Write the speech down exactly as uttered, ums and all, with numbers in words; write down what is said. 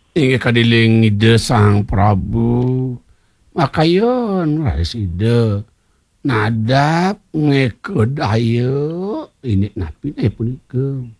Inggih kadiling ide Sang Prabu. Makayon raos ide. Nadap ngeked ayeuna ini napi na punika.